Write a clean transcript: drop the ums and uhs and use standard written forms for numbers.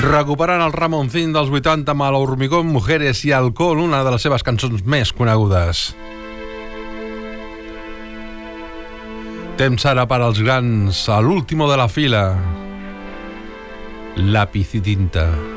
Recuperant el Ramoncín dels 80 amb el Hormigón, Mujeres i Alcohol, una de les seves cançons més conegudes. Temps ara per als grans, a l'último de la fila, Lápiz i tinta.